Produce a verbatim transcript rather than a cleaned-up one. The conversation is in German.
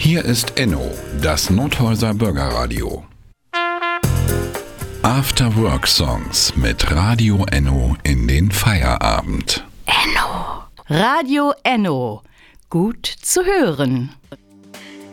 Hier ist Enno, das Nothäuser Bürgerradio. After Work Songs mit Radio Enno in den Feierabend. Enno. Radio Enno. Gut zu hören.